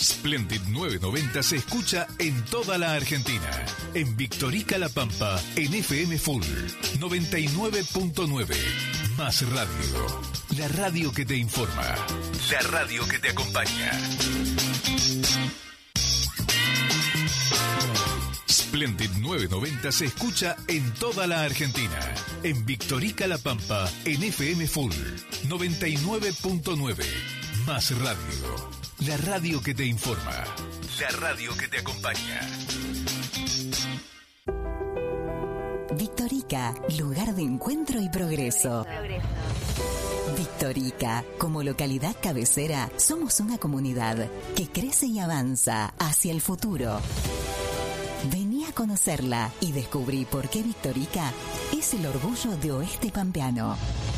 Splendid 990 se escucha en toda la Argentina. En Victorica La Pampa, en FM Full 99.9. Más radio. La radio que te informa. La radio que te acompaña. Splendid 990 se escucha en toda la Argentina. En Victorica La Pampa, en FM Full 99.9. Más radio. La radio que te informa. La radio que te acompaña. Victorica, lugar de encuentro y progreso. Victorica, como localidad cabecera, somos una comunidad que crece y avanza hacia el futuro. Vení a conocerla y descubrí por qué Victorica es el orgullo de Oeste Pampeano.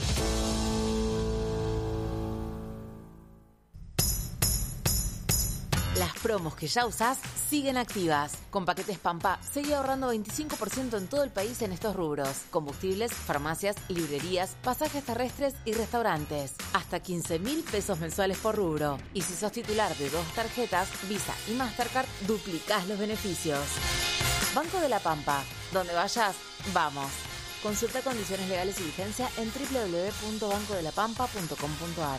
Las promos que ya usás siguen activas. Con Paquetes Pampa, seguí ahorrando 25% en todo el país en estos rubros. Combustibles, farmacias, librerías, pasajes terrestres y restaurantes. Hasta 15.000 pesos mensuales por rubro. Y si sos titular de 2 tarjetas, Visa y Mastercard, duplicás los beneficios. Banco de la Pampa. Donde vayas, vamos. Consulta condiciones legales y vigencia en www.bancodelapampa.com.ar.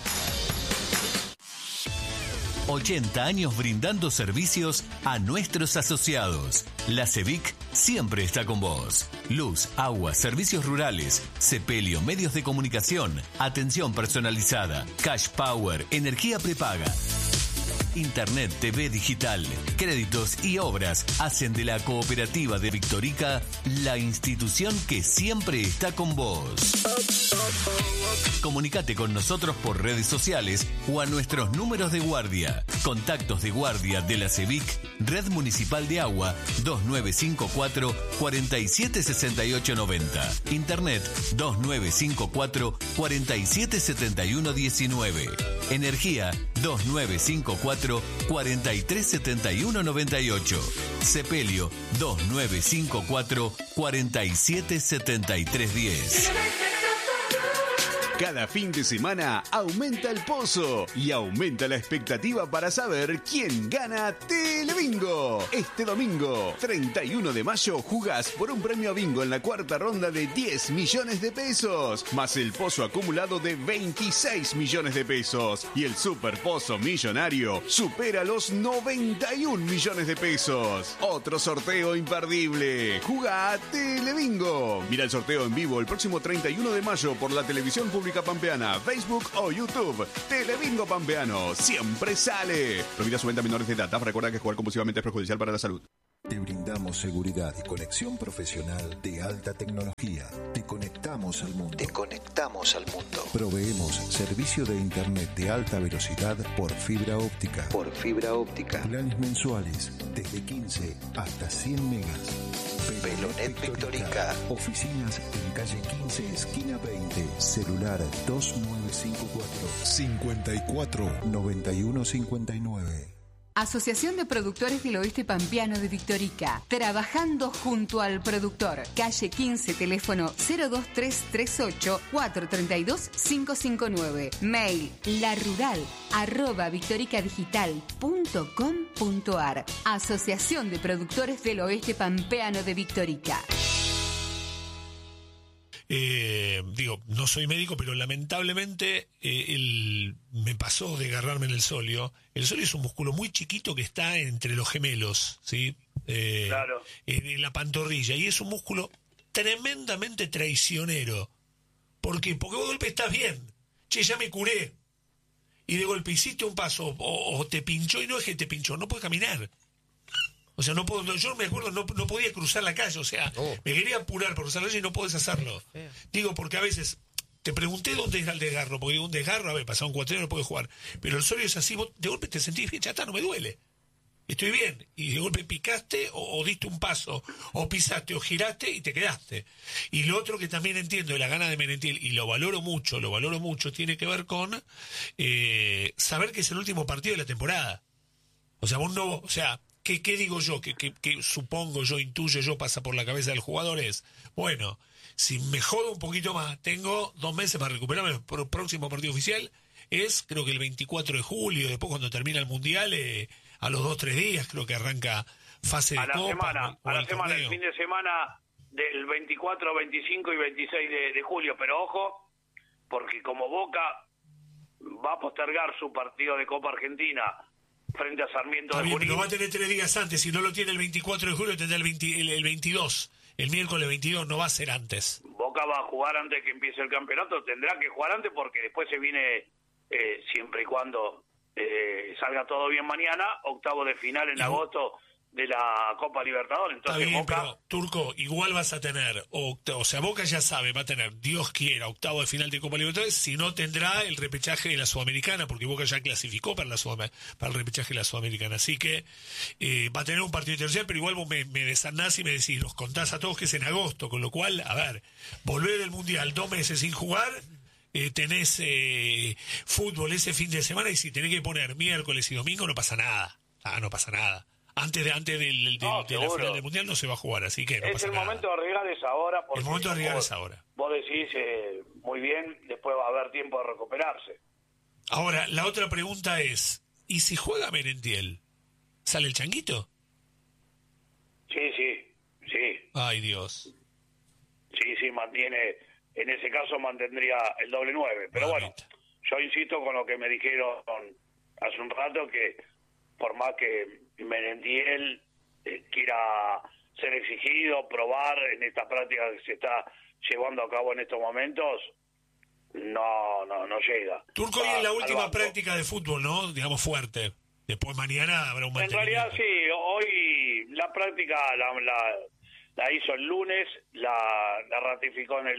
80 años brindando servicios a nuestros asociados. La CEVIC siempre está con vos. Luz, agua, servicios rurales, sepelio, medios de comunicación, atención personalizada, cash power, energía prepaga. Internet, TV digital, créditos y obras hacen de la cooperativa de Victorica la institución que siempre está con vos. Comunicate con nosotros por redes sociales o a nuestros números de guardia. Contactos de guardia de la CEVIC, Red Municipal de Agua, 2954 476890. Internet 2954 477119. Energía 2954 437198. Sepelio 2954 477310. Cada fin de semana aumenta el pozo y aumenta la expectativa para saber quién gana Telebingo. Este domingo, 31 de mayo, jugás por un premio a bingo en la cuarta ronda de 10 millones de pesos, más el pozo acumulado de 26 millones de pesos. Y el super pozo millonario supera los 91 millones de pesos. Otro sorteo imperdible. Jugá a Telebingo. Mira el sorteo en vivo el próximo 31 de mayo por la televisión pública pampeana, Facebook o YouTube. Telebingo Pampeano siempre sale. Prohibida su venta a menores de edad. Recuerda que jugar compulsivamente es perjudicial para la salud. Te brindamos seguridad y conexión profesional de alta tecnología. Te conectamos al mundo. Proveemos servicio de internet de alta velocidad por fibra óptica. Planes mensuales desde 15 hasta 100 megas. Pelonet Victorica. Oficinas en calle 15, esquina 20. Celular 2954 54 9159. Asociación de Productores del Oeste Pampeano de Victorica. Trabajando junto al productor. Calle 15, teléfono 02338 432 559. Mail larural@victoricadigital.com.ar. Asociación de Productores del Oeste Pampeano de Victorica. No soy médico, pero lamentablemente me pasó de agarrarme en el sóleo. El sóleo es un músculo muy chiquito que está entre los gemelos, ¿sí? Claro. En la pantorrilla, y es un músculo tremendamente traicionero. ¿Por qué? Porque vos de golpe estás bien. Che, ya me curé. Y de golpe hiciste un paso, o te pinchó, y no es que te pinchó, no puedes caminar. O sea, no puedo, yo me acuerdo, no podía cruzar la calle, o sea, me quería apurar por cruzar la calle y no podés hacerlo. Digo, porque a veces te pregunté dónde era el desgarro, porque digo, un desgarro, a ver, pasaron 4 años, no puedo jugar. Pero el sóleo es así, vos de golpe te sentís bien, ya está, no me duele. Estoy bien. Y de golpe picaste, o diste un paso, o pisaste, o giraste y te quedaste. Y lo otro que también entiendo de la gana de Menetil, y lo valoro mucho, tiene que ver con saber que es el último partido de la temporada. O sea, vos no, o sea, ¿qué digo yo? Que supongo yo, intuyo yo, pasa por la cabeza del jugador es, bueno, si me jodo un poquito más, tengo 2 meses para recuperarme. El próximo partido oficial es, creo que el 24 de julio, después cuando termina el Mundial, a los 2-3 días, creo que arranca fase de Copa. A la semana, el fin de semana del 24, 25 y 26 de julio, pero ojo, porque como Boca va a postergar su partido de Copa Argentina frente a Sarmiento de Junín. Lo va a tener 3 días antes, si no lo tiene el 24 de julio, tendrá el 22. El miércoles 22, no va a ser antes. Boca va a jugar antes que empiece el campeonato, tendrá que jugar antes porque después se viene, siempre y cuando salga todo bien mañana, octavo de final en agosto de la Copa Libertadores. Entonces, está bien, Boca... pero Turco, igual vas a tener, o sea, Boca ya sabe, va a tener, Dios quiera, octavo de final de Copa Libertadores, si no tendrá el repechaje de la Sudamericana, porque Boca ya clasificó para el repechaje de la Sudamericana, así que va a tener un partido internacional, pero igual vos me desandás y me decís, nos contás a todos que es en agosto, con lo cual, a ver, volver del Mundial 2 meses sin jugar, tenés fútbol ese fin de semana, y si tenés que poner miércoles y domingo, no pasa nada, no pasa nada. Antes de la final del Mundial no se va a jugar, así que no pasa nada. Momento de arriesgar es ahora. El momento de arriesgar es ahora. Vos decís, muy bien, después va a haber tiempo de recuperarse. Ahora, la otra pregunta es, ¿y si juega Merentiel? ¿Sale el Changuito? Sí. Ay, Dios. Sí, mantiene, en ese caso mantendría el doble 9. Pero bueno, yo insisto con lo que me dijeron hace un rato, que por más que Merentiel quiera ser exigido, probar en esta práctica que se está llevando a cabo en estos momentos, no llega. Turco, hoy es la última práctica de fútbol, ¿no? Digamos fuerte. Después mañana habrá un mantenimiento. En realidad sí, hoy la práctica la hizo el lunes, la ratificó la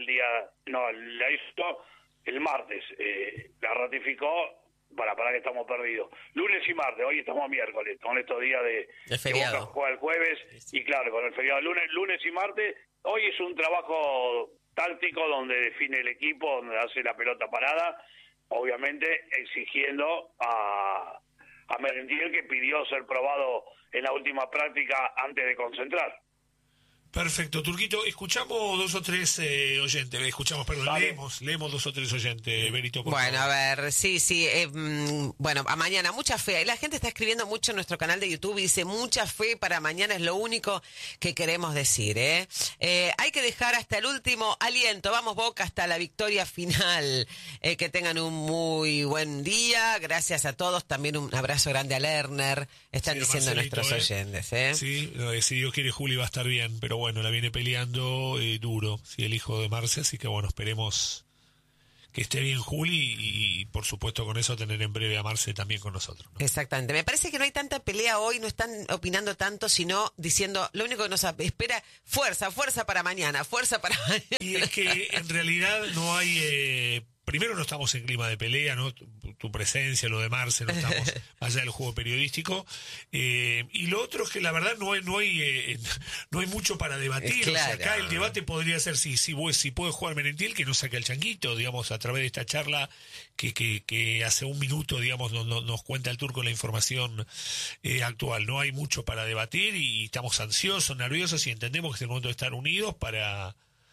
hizo el martes, la ratificó. Para que estamos perdidos. Lunes y martes, hoy estamos miércoles, con estos días de feriado. Boca juega el jueves, y claro, con el feriado lunes y martes. Hoy es un trabajo táctico donde define el equipo, donde hace la pelota parada, obviamente exigiendo a Merentiel, que pidió ser probado en la última práctica antes de concentrar. Perfecto, Turquito, escuchamos 2 o 3 oyentes, leemos 2 o 3 oyentes, Benito. Bueno, favor. A ver, sí, bueno, a mañana, mucha fe. La gente está escribiendo mucho en nuestro canal de YouTube y dice, mucha fe para mañana es lo único que queremos decir, hay que dejar hasta el último aliento, vamos Boca hasta la victoria final, que tengan un muy buen día, gracias a todos, también un abrazo grande a Lerner, están diciendo nuestros oyentes, Sí, si Dios quiere Juli va a estar bien, pero bueno, la viene peleando duro, el hijo de Marce, así que bueno, esperemos que esté bien Juli y por supuesto con eso tener en breve a Marce también con nosotros, ¿no? Exactamente, me parece que no hay tanta pelea hoy, no están opinando tanto, sino diciendo, lo único que nos espera, fuerza para mañana. Y es que en realidad no hay... Primero no estamos en clima de pelea, ¿no? Tu presencia, lo de Marce, no estamos allá del juego periodístico. Y lo otro es que la verdad no hay mucho para debatir. Claro. O sea, acá el debate podría ser si puede jugar Merentiel, que no saque al Changuito, digamos, a través de esta charla que hace un minuto, digamos, nos cuenta el Turco la información actual. No hay mucho para debatir y estamos ansiosos, nerviosos y entendemos que es el momento de estar unidos para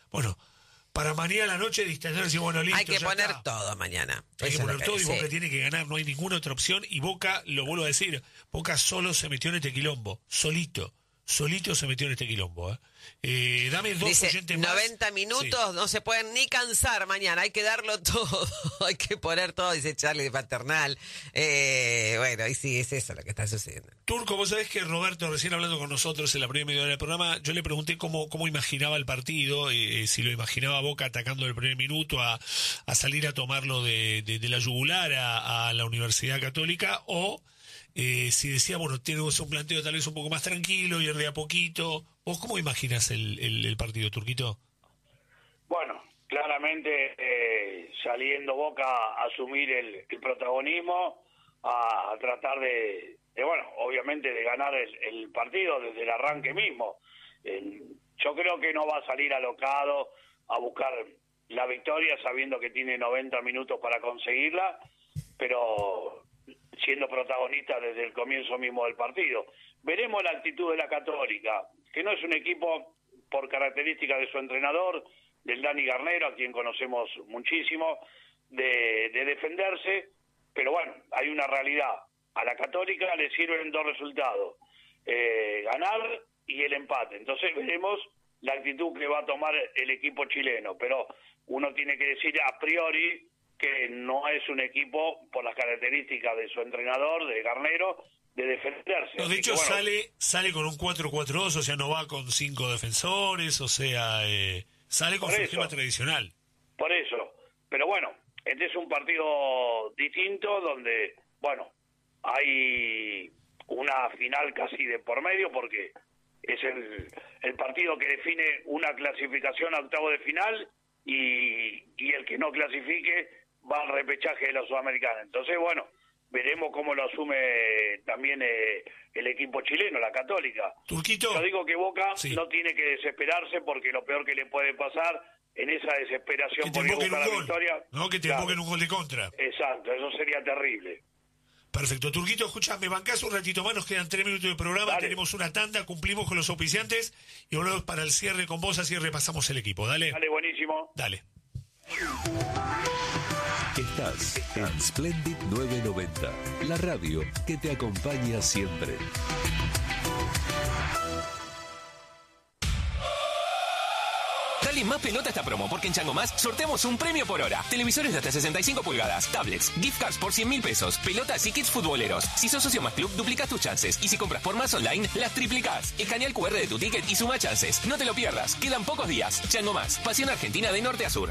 mañana a la noche distanciarse y bueno, listo. Hay que poner está. Todo mañana. Hay que poner todo y Boca tiene que ganar, no hay ninguna otra opción. Y Boca, lo vuelvo a decir, Boca solo se metió en este quilombo, solito se metió en este quilombo. Dame 2 oyentes más. 90 minutos, no se pueden ni cansar mañana, hay que darlo todo, hay que poner todo, dice Charlie de Paternal. Bueno, y sí, es eso lo que está sucediendo. Turco, vos sabés que Roberto, recién hablando con nosotros en la primera media hora del programa, yo le pregunté cómo imaginaba el partido, si lo imaginaba Boca atacando el primer minuto a salir a tomarlo de la yugular a la Universidad Católica, o si decía, bueno, tiene un planteo tal vez un poco más tranquilo, ir de a poquito. ¿Vos cómo imaginas el partido, Turquito? Bueno, claramente saliendo Boca a asumir el protagonismo, a tratar de obviamente de ganar el partido desde el arranque mismo. Yo creo que no va a salir alocado a buscar la victoria sabiendo que tiene 90 minutos para conseguirla, pero siendo protagonista desde el comienzo mismo del partido. Veremos la actitud de la Católica, que no es un equipo por características de su entrenador, del Dani Garnero, a quien conocemos muchísimo, de defenderse, pero bueno, hay una realidad. a la Católica le sirven dos resultados, ganar y el empate. Entonces veremos la actitud que va a tomar el equipo chileno, pero uno tiene que decir a priori que no es un equipo, por las características de su entrenador, de Garnero, de defenderse. No, de hecho, sale con un 4-4-2, o sea, no va con 5 defensores, o sea, sale con su esquema tradicional. Por eso. Pero bueno, este es un partido distinto donde, bueno, hay una final casi de por medio porque es el partido que define una clasificación a octavo de final y el que no clasifique va al repechaje de la Sudamericana. Entonces, bueno, veremos cómo lo asume también el equipo chileno, la Católica. Turquito. Yo digo que Boca no tiene que desesperarse porque lo peor que le puede pasar en esa desesperación por buscar la victoria... No, que te invoquen un gol de contra. Exacto, eso sería terrible. Perfecto. Turquito, escucha, me bancás un ratito más, nos quedan 3 minutos de programa, dale. Tenemos una tanda, cumplimos con los auspiciantes y volvemos para el cierre con vos, así repasamos el equipo. Dale. Dale, buenísimo. Dale. Estás en Splendid 990, la radio que te acompaña siempre. Dale más pelota a esta promo, porque en Chango Más sorteamos un premio por hora. Televisores de hasta 65 pulgadas, tablets, gift cards por 100.000 pesos, pelotas y kits futboleros. Si sos socio Más Club, duplicás tus chances. Y si compras por Más Online, las triplicás. Escanea el QR de tu ticket y suma chances. No te lo pierdas, quedan pocos días. Chango Más, pasión argentina de norte a sur.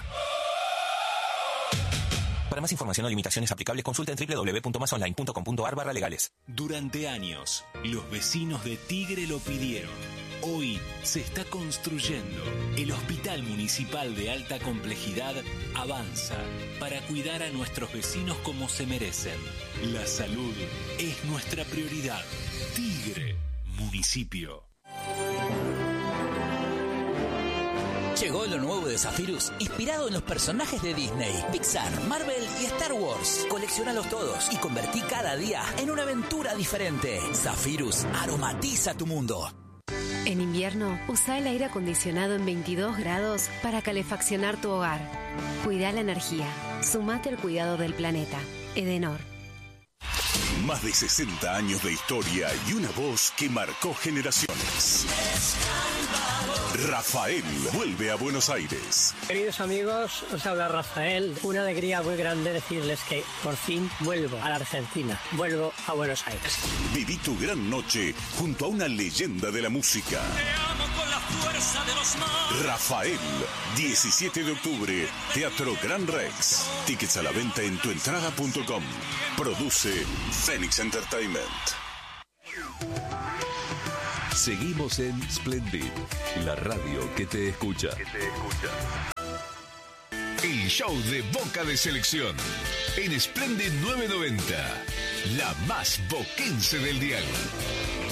Para más información o limitaciones aplicables, consulta en www.masonline.com.ar/legales. Durante años, los vecinos de Tigre lo pidieron. Hoy se está construyendo. El Hospital Municipal de Alta Complejidad avanza para cuidar a nuestros vecinos como se merecen. La salud es nuestra prioridad. Tigre, municipio. Llegó lo nuevo de Zephyrus, inspirado en los personajes de Disney, Pixar, Marvel y Star Wars. Colecciónalos todos y convertí cada día en una aventura diferente. Zephyrus aromatiza tu mundo. En invierno, usa el aire acondicionado en 22 grados para calefaccionar tu hogar. Cuida la energía. Sumate al cuidado del planeta. Edenor. Más de 60 años de historia y una voz que marcó generaciones. Rafael vuelve a Buenos Aires. Queridos amigos, os habla Rafael. Una alegría muy grande decirles que por fin vuelvo a la Argentina. Vuelvo a Buenos Aires. Viví tu gran noche junto a una leyenda de la música. Te amo con la fuerza de los mares. Rafael, 17 de octubre, Teatro Gran Rex. Tickets a la venta en tuentrada.com. Produce Phoenix Entertainment. Seguimos en Splendid, la radio que te escucha. El show de Boca de Selección en Splendid 990, la más boquense del dial.